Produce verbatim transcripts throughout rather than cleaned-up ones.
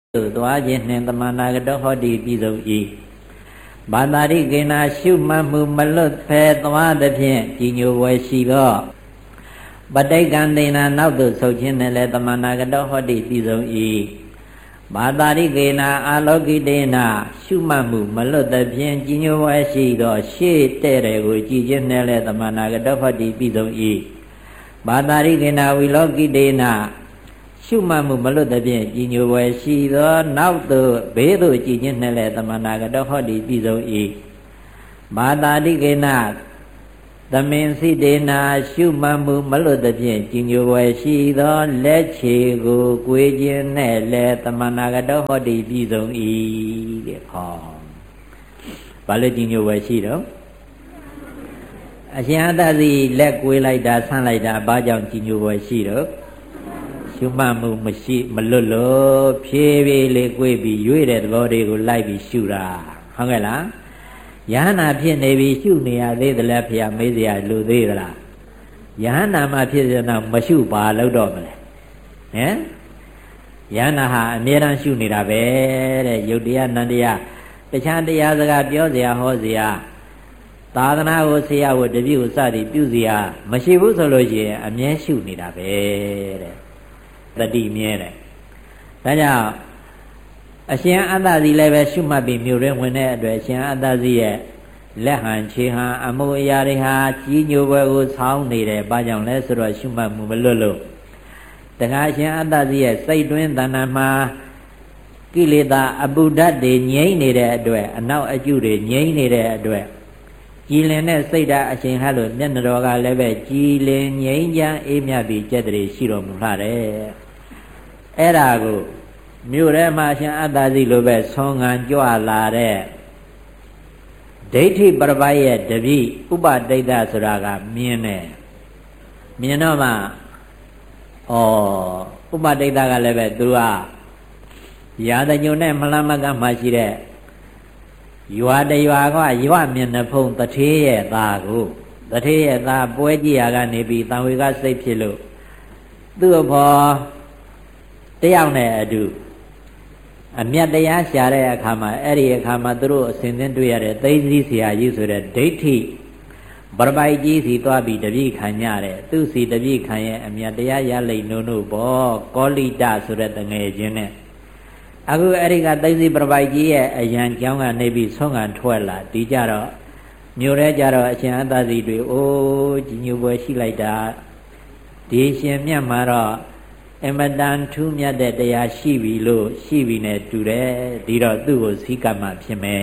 သွားခြင်းနှင့်တမနာကတောဟောတိပြည်စုံ၏ဘာသာရိကေနာရှုမှတ်မှုမလွတ်ဖဲသွားသဖြင့်ကြီးညိုဝယ်ရှိသောပဋိက္ခန္တေနာနောက်သို့ဆုတ်ခြင်းနှင့်လည်းတမနာကတောဟောတိပြည်စုံ၏ဘာသာရိကေနာအာလောကိတေနာရှုမှတ်မှုမလွတ်သဖြင့်ကြီးညိုဝယ်ရှိသောရှေ့တဲ့တယ်ကိုကြည်ခြင်းနှင့်လည်းတမနာကတောဟောတိပြည်စုံ၏ဘာသာရိကေနာဝိလောကိတေနာရှုမှတ်မှုမလွတ်တဲ့ဖြင့်ကြီးညိုဝယ်ရှိသောနောက်သို့ဘေးသို့ကြည်ခြင်းနှင့်လည်းတမနာကတောဟောတိပြည်စုံ၏ဘာသာတိကေနသမင်စိတေနာရှုမှတ်မှုမလွတ်တဲ့ဖြင့်ကြီးညိုဝယ်ရှိသောလက်ခြေကိုကိုယ်ခြင်းနှင့်လည်းတမနာကတောဟောတိပြည်စုံ၏တဲ့ဟောဘာလို့ကြီးညိုဝယ်ရှိတော့အရှင်အတ္တစီလက်ကိုယ်လိုက်တာဆန့်လိုက်တာဘာကြောင့်ကြီးညိုဝယ်ရှိတော့ရှုမှတ်မှုမရှိမလွတ်လို့ဖြည်းဖြည်းလေးကိုယ်ပြီးရွေ့တဲ့သဘောတွေကိုလိုက်ပြီးရှုတာဟုတ်ကဲ့လားယဟနာဖြစ်နေပြီးရှုနေရသေးသလားဖေရမေးစရာလိုသေးသလားယဟနာမှဖြစ်တဲ့နောက်မရှုပါလို့တော့မလဲဟမ်ယဟနာဟာအမြဲတမ်းရှုနေတာပဲတဲ့ယုတ်တရားနန္တရားတခြားတရားစကားပြောစရာဟောစရာသာသနာကိုဆရာဝတ္တပြည့်ကိုစသည်ပြုစရာမရှိဘူးဆိုလို့ရှိရင်အမြဲရှုနေတာပဲတဲ့တတိမြဲတယ်ဒါကြောင့်အရှင်အတ္တစီလည်းပဲရှုမှတ်ပြီးမြို့ရင်းဝင်တဲ့အတွက်အရှင်အတ္တစီရဲ့လက်ဟန်ခြေဟန်အမှုအရာတွေဟာကြီးညိုပွဲကိုဆောင်းနေတယ်ဘာကြောင့်လဲဆိုတော့ရှုမှတ်မှုမလွတ်လို့တခါအရှင်အတ္တစီရဲ့စိတ်တွင်းတဏ္ဍာမှာကိလေသာအပုဒ္ဒတ်တွေငြိမ့်နေတဲ့အတွက်အနောက်အကျုတွေငြိမ့်နေတဲ့အတွက်ကြည်လင်တဲ့စိတ်ဓာတ်အရှင်ဟလို့မျက်နှာတော်ကလည်းပဲကြည်လင်ငြိမ်းချမ်းအေးမြတ်ပြီးကြက်တည်းရှိတော်မူလှတယ်အဲ့ဒါကိုမြို့ထဲမှာအရှင်အတ္တစီလိုပဲဆွမ်းခံကြွလာတဲ့ဒိဋ္ဌိပရပိုက်ရဲ့တပိဥပဒိဋ္ဌဆိုတာကမြင်တယ်မြင်တော့မှဩဥပဒိဋ္ဌကလည်းပဲသူကရာဇညုံနဲ့မလမကမှရှိတဲ့ရွာတရွာကရွာမျက်နှာဖုံးတထေးရဲ့သားကိုတထေးရဲ့သားပွဲကြည့်ရကနေပြီးတန်ဝေကစိတ်ဖြစ်လို့သူ့အဖော်တယောက်နဲ့အတူအမြတ်တရားရှာတဲ့အခါမှာအဲ့ဒီအခါမှာသူတို့အစဉ်သင်းတွေ့ရတဲ့သိသိဆရာကြီးဆိုတဲ့ဒိဋ္ဌိပရပိုက်ကြီးစီသွားပြီးတပိခံကြတယ်သူစီတပိခံရဲ့အမြတ်တရားရလိမ့်နို့နို့ပေါ့ကောလိတဆိုတဲ့တငယ်ချင်းနဲ့အခုအဲ့ဒီကသိသိပရပိုက်ကြီးရဲ့အရန်ကြောင်းကနေပြီးဆုံးခံထွက်လာဒီကြတော့မြို့ရဲကြတော့အရှင်အတ္တစီတွေအိုးကြီးညိုပွဲရှိလိုက်တာဒီရှင်မြတ်မှာတော့အမတန်ထူးမြတ်တဲ့တရားရှိပြီလို့ရှိပြီနဲ့တူတယ်ဒီတော့သူ့ကိုစီကမှဖြစ်မယ်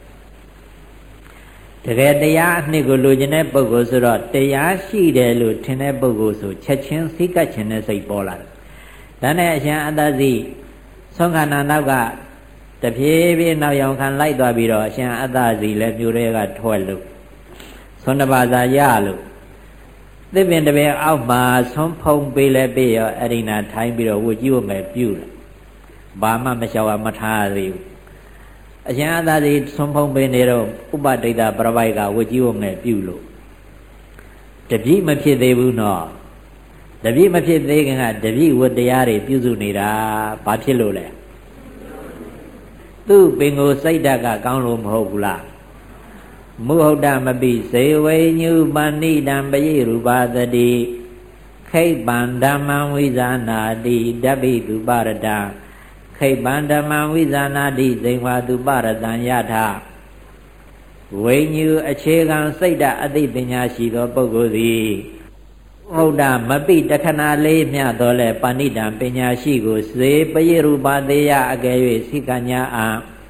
တကယ်တရားအနှစ်ကိုလိုချင်တဲ့ပုဂ္ဂိုလ်ဆိုတော့တရားရှိတယ်လို့ထင်တဲ့ပုဂ္ဂိုလ်ဆိုချက်ချင်းစီကခြင်းနဲ့စိတ်ပေါ်လာတယ်ဒါနဲ့အရှင်အတ္တစီဆုံးခန္ဓာနောက်ကတဖြည်းဖြည်းနောက်ရောင်ခံလိုက်သွားပြီးတော့အရှင်အတ္တစီလည်းမြို့ထဲကထွက်လို့ဆုံးတစ်ပါးသာရလို့သစ်ပင်တစ်ပင်အောက်မှာဆုံးဖုံပေးလဲပေးရောအရိနာထိုင်းပြီးတော့ဝတ်ကြီးဝမယ်ပြုတယ်ဘာမှမလျှောက်ရမထားသေးဘူးအရှင်အတ္တစီဆုံးဖုံပေးနေတော့ဥပဒိဋ္ဌပရပိုက်ကဝတ်ကြီးဝမယ်ပြုလို့တပြိမဖြစ်သေးဘူးနော်တပြိမဖြစ်သေးခင်ကတပြိဝတ်တရားတွေပြုစုနေတာဘာဖြစ်လို့လဲသူ့ပင်ကိုစိတ်ဓာတ်ကကောင်းလို့မဟုတ်ဘူးလားမုဟုတ်တမပိစေဝိညုပဏိတံပရိရူပသတိခိပ္ပံဓမ္မံဝိဇာနာတိတပိတုပရတံခိပ္ပံဓမ္မံဝိဇာနာတိဇိမ်ဝါတုပရတံယထဝိညုအခြေခံစိတ်ဓာတ်အသိပညာရှိသောပုဂ္ဂိုလ်သည်ဟုတ်တာမပိတခဏလေးမြတ်တော်လဲပဏိတံပညာရှိကိုစေပရိရူပသေးယအကယ်၍စိကညာအာ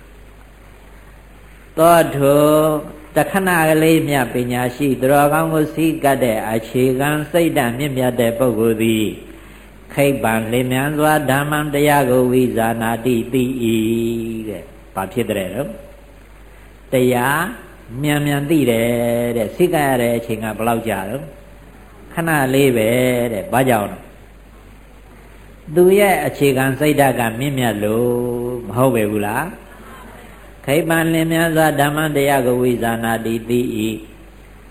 သောထုတခဏကလေးမြတ်ပညာရှိသူတော်ကောင်းကိုစိကတ်တဲ့အခြေခံစိတ်ဓာတ်မြင့်မြတ်တဲ့ပုဂ္ဂိုလ်သည်ခိပ္ပံလင်မြန်စွာဓမ္မံတရားကိုဝိဇာနာတိသိ၏တဲ့ဘာဖြစ်တဲ့တော့တရားမြန်မြန်သိတယ်တဲ့စိကတ်ရတဲ့အချိန်ကဘယ်လောက်ကြာတော့ခဏလေးပဲတဲ့ဘာကြောင့်လဲသူရဲ့အခြေခံစိတ်ဓာတ်ကမြင့်မြတ်လို့မဟုတ်ပဲဘူးလားခိပ္ပံလင်မြန်စွာဓမ္မတရားကိုဝိဇာနာတိသိ၏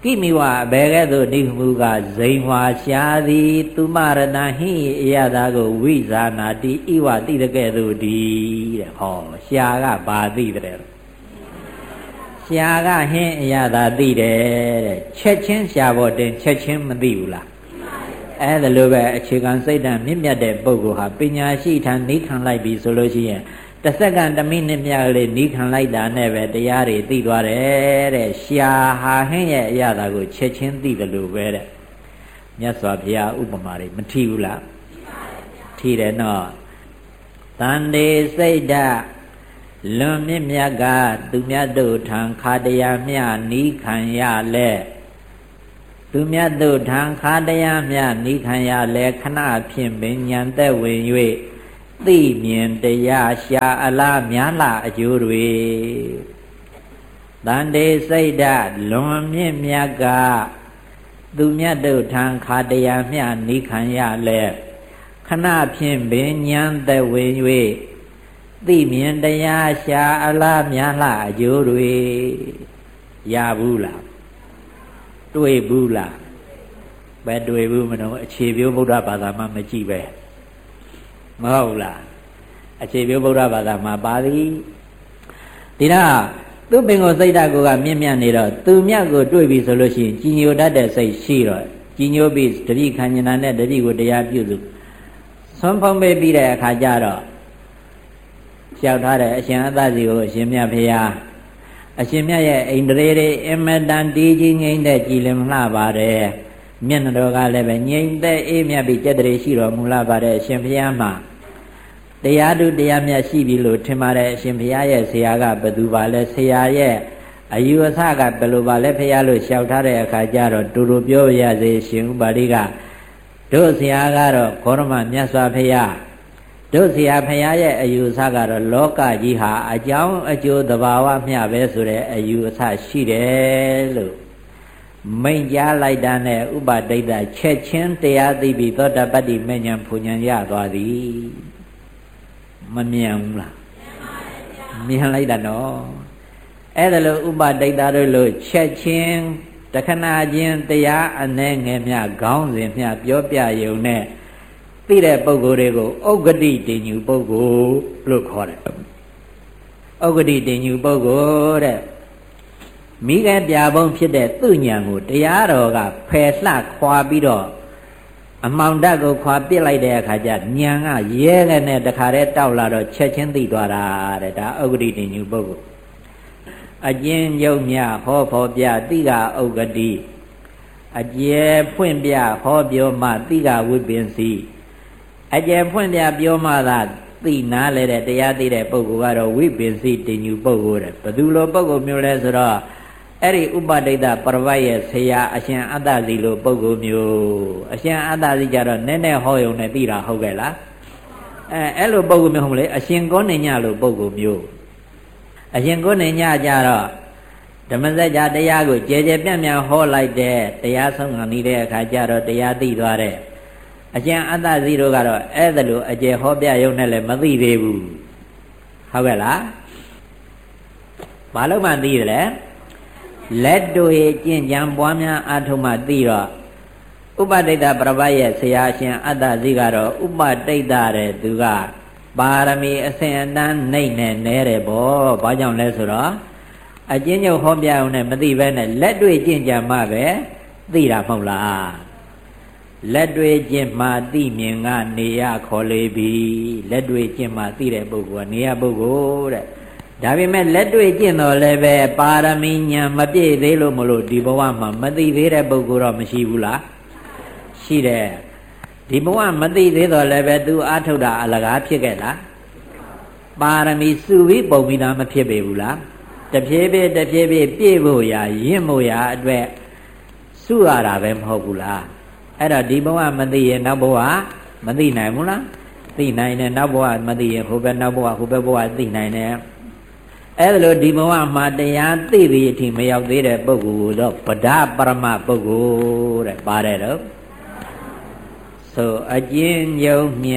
ကိမိဝအဘေကဲ့သို့နိမှုကဇိမ်ဝါရှားသည်သူမရဏဟိအယတာကိုဝိဇာနာတိဣဝတိတကဲ့သို့ဒီတဲ့ဟောရှားကဘာသိတဲ့ရှားကဟင်းအယတာသိတယ်တဲ့ချက်ချင်းရှားဖို့တင်ချက်ချင်းမသိဘူးလားအဲ့ဒါလိုပဲအခြေခံစိတ်ဓာတ်မြင့်မြတ်တဲ့ပုဂ္ဂိုလ်ဟာပညာရှိထံနိခံလိုက်ပြီဆိုလို့ရှိရင်တစ်စက္ကန့်တစ်မိနစ်မြတ်လေးနိခံလိုက်တာနဲ့ပဲတရားတွေသိသွားတယ်တဲ့ရှားဟာဟင်းရဲ့အရာတာကိုချက်ချင်းသိတယ်လို့ပဲတဲ့မြတ်စွာဘုရားဥပမာတွေမထီဘူးလားထီတယ်နော်တန်တေစိတ်ဓာတ်လွန်မြင့်မြတ်ကသူမြတ်တို့ထံခါတရားမြနိခံရလဲသူမြတ်တို့ထံခါတရားမြနိခံရလဲခဏဖြင့်ပင်ဉာဏ်သက်ဝင်၍သိမြင်တရားရှာအလားများလာအကျိုးတွေတန်တေစိတ်ဓာတ်လွန်မြင့်မြတ်ကသူမြတ်တို့ထံခါတရားမြနိခံရလဲခဏဖြင့်ပင်ဉာဏ်သက်ဝင်၍သိမြင်တရားရှာအလားများလာအကျိုးတွေရဘူးလားတွေ့ဘူးလားပဲတွေ့ဘူးမလို့အခြေပြုဗုဒ္ဓဘာသာမှမကြည့်ပဲမဟုတ်လားအခြေပြုဗုဒ္ဓဘာသာမှာပါသည်ဒီတော့သူပင်ကိုစိတ်ဓာတ်ကိုကမြင့်မြတ်နေတော့သူမြတ်ကိုတွေ့ပြီဆိုလို့ရှိရင်ကြည်ညိုတတ်တဲ့စိတ်ရှိတော့ကြည်ညိုပြီးတတိခဏ္ဍနာနဲ့တတိကိုတရားပြုစုဆွမ်းဖုံးပေးပြီးတဲ့အခါကျတော့လျှောက်ထားတဲ့အရှင်အသစီကိုအရှင်မြတ်ဖေဟာအရှင်မြတ်ရဲ့အိန္ဒြေတွေအမတန်တီးကြီးငိမ့်တဲ့ကြည်လင်လှပါတယ်မျက်နှာတော်ကလည်းပဲငြိမ့်သက်အေးမြတ်ပြီးကြက်တရေရှိတော်မူလာပါတယ်အရှင်ဘုရားမှာတရားသူတရားမြတ်ရှိပြီလို့ထင်ပါတယ်အရှင်ဘုရားရဲ့ဆရာကဘယ်သူပါလဲဆရာရဲ့အယူအဆကဘယ်လိုပါလဲဘုရားလို့လျှောက်ထားတဲ့အခါကျတော့တူတူပြောရစေရှင်ဥပါရိကတို့ဆရာကတော့ဂေါရမမြတ်စွာဘုရားတို့ဆရာဘုရားရဲ့အယူအဆကတော့လောကကြီးဟာအကြောင်းအကျိုးသဘာဝမျှပဲဆိုတဲ့အယူအဆရှိတယ်လို့မိန့်ကြားလိုက်တာနဲ့ဥပဒိဋ္ဌချက်ချင်းတရားသိပြီးသောတာပတ္တိမဉ္ဇဉ်ဖူဉ္ဇဉ်ရသွားသည်မမြန်ဘူးလားမြန်လိုက်တာနော်အဲ့ဒါလို့ဥပဒိဋ္ဌတို့လို့ချက်ချင်းတခဏချင်းတရားအနည်းငယ်မြခေါင်းစဉ်မြပြောပြယုံနဲ့သိတဲ့ပုဂ္ဂိုလ်တွေကိုဥက္ကတိတင်ညူပုဂ္ဂိုလ်လို့ခေါ်တယ်ဥက္ကတိတင်ညူပုဂ္ဂိုလ်တဲ့မိခဲပြပုံဖြစ်တဲ့သူ့ဉာဏ်ကိုတရားတော်ကဖယ်လှခွာပြီးတော့အမှောင်ဓာတ်ကိုခွာပစ်လိုက်တဲ့အခါကျဉာဏ်ကရဲရဲနဲ့တခါတည်းတောက်လာတော့ချက်ချင်းသိသွားတာတဲ့ဒါဥက္ကတိတင်ညူပုဂ္ဂိုလ်အကျဉ်းချုပ်မြဟောဖော်ပြတိကဥက္ကတိအကျယ်ဖွင့်ပြဟောပြောမှတိကဝိပင်စီအကျယ်ဖွင့်ပြပြောမှသာသိနာလဲတဲ့တရားသိတဲ့ပုဂ္ဂိုလ်ကတော့ဝိပင်စီတင်ညူပုဂ္ဂိုလ်တဲ့ဘယ်သူလိုပုဂ္ဂိုလ်မျိုးလဲဆိုတော့အဲ့ဒီဥပဒိဋ္ဌပရဝတ်ရဲ့ဆရာအရှင်အတ္တစီလိုပုဂ္ဂိုလ်မျိုးအရှင်အတ္တစီကြတော့နည်းနည်းဟောယုံနဲ့သိတာဟုတ်ကဲ့လားအဲအဲ့လိုပုဂ္ဂိုလ်မျိုးဟုတ်မလဲအရှင်ကောဏိညလိုပုဂ္ဂိုလ်မျိုးအရှင်ကောဏိညကြတော့ဓမ္မစကြာတရားကိုကြဲကြဲပြန့်ပြန့်ဟောလိုက်တဲ့တရားဆုံးခံနေတဲ့အခါကျတော့တရားသိသွားတဲ့အရှင်အတ္တစီတို့ကတော့အဲ့ဒါလိုအကျယ်ဟောပြယုံနဲ့လည်းမသိသေးဘူးဟုတ်ကဲ့လားဘာလို့မှသိတယ်လဲလက်တွေ့ကျင့်ကြံပွားများအားထုတ်မှသိတော့ဥပဒိဋ္ဌပရဝတ်ရဲ့ဆရာရှင်အတ္တစီကတော့ဥပဒိဋ္ဌတဲ့သူကပါရမီအစဉ်အတန်းနှိမ့်နဲ့နဲတယ်ပေါ့ဘာကြောင့်လဲဆိုတော့အကျဉ်းချုပ်ဟောပြအောင်နဲ့မသိဘဲနဲ့လက်တွေ့ကျင့်ကြံမှပဲသိတာမဟုတ်လားလက်တွေ့ကျင့်မှသိမြင်ကနေရခေါ်လေပြီလက်တွေ့ကျင့်မှသိတဲ့ပုဂ္ဂိုလ်ကနေရပုဂ္ဂိုလ်တဲ့ဒါပေမဲ့လက်တွေ့ကျင့်တော်လည်းပဲပါရမီဉာဏ်မပြည့်သေးလို့မလို့ဒီဘဝမှာမသိသေးတဲ့ပုဂ္ဂိုလ်တော့မရှိဘူးလားရှိတယ်ဒီဘဝမသိသေးတော့လည်းပဲသူအားထုတ်တာအလကားဖြစ်ခဲ့လားပါရမီစုပြီးပုံပြီးသားမဖြစ်ပေဘူးလားတဖြည်းဖြည်းတဖြည်းဖြည်းပြည့်ဖို့ရာရင့်ဖို့ရာအတွက်စုရတာပဲမဟုတ်ဘူးလားအဲ့တော့ဒီဘဝမသိရင်နောက်ဘဝမသိနိုင်ဘူးလားသိနိုင်တယ်နောက်ဘဝမသိရင်ဟိုဘက်နောက်ဘဝဟိုဘက်ဘဝသိနိုင်တယ်အဲ့ဒါလို့ဒီဘဝမှာတရားသိပြီးအထိမရောက်သေးတဲ့ပုဂ္ဂိုလ်တော့ဗဒပရမပုဂ္ဂိုလ်တဲ့ပါတယ်တော့ဆိုအကျဉ်းချုပ်မြ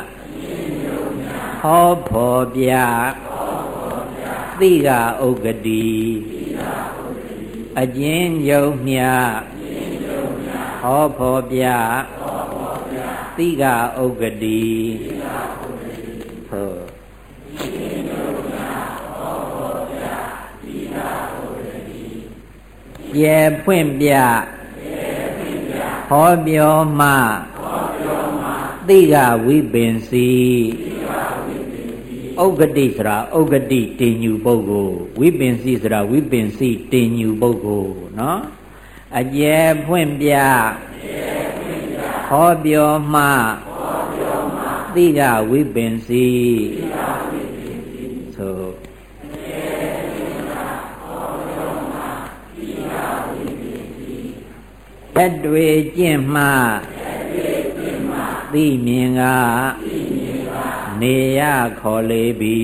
ဟောဖော်ပြတိကဥက္ကတိအကျဉ်းချုပ်မြဟောဖော်ပြတိကဥက္ကတိဟုတ်ကျေဖွင့်ပြဟောပြောမှတိကဝိပင်စီဥက္ကတိဆိုတာဥက္ကတိတင်ညူပုဂ္ဂိုလ်ဝိပင်စီဆိုတာဝိပင်စီတင်ညူပုဂ္ဂိုလ်နော်အကျယ်ဖွင့်ပြဟောပြောမှတိကဝိပင်စီသို့သက်တွေကျင့်မှသိမြင်ကနေရခေါ်လေပြီ